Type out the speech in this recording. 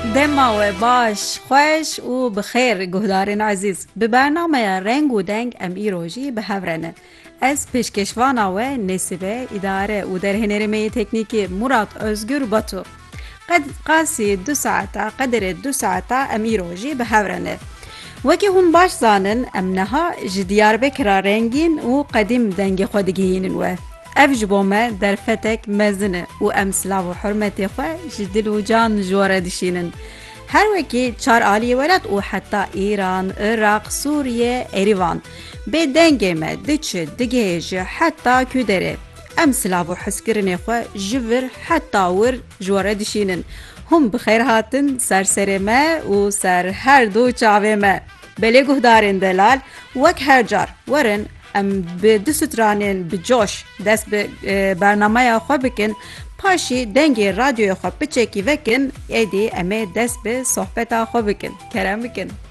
Dema we baş, xweş û bi xêr guhdarên ezîz. Bi bernameya Reng û Deng em îro jî bi hev re ne. Ez pêşkeşvana we Nêsîbe, îdare û derhênêrîmeyê teknîkî Murat Özgür Batu. Qasî 2 saeta, qederê 2 saeta em îro jî bi hev re ne. Wekî hûn baş zanin, em niha ji Diyarbekira rengîn û qedîm dengê xwe digihînin we. Ev ji bo me derfetek mezin e û em silav û hurmetê xwe ji dil û can ji we re dişînin. Her wekî çar aliyê welat û heta Îran, Iraq, Sûriye, Erîvan. Bê dengê me diçe digihê ji heta kû derê. Em silav û hizkirinê xwe ji vir heta wir ji we re dişînin. Hûn bi xêr hatin ser serê me û ser her du çavê me. Belê guhdarên delal, wek her car werin em bi du stranên bi coş dest bi bernameya xwe bikin, paşî dengê radyoya xwe biçekî vekin, êdî em ê dest bi sohbeta xwe bikin. Kerem bikin.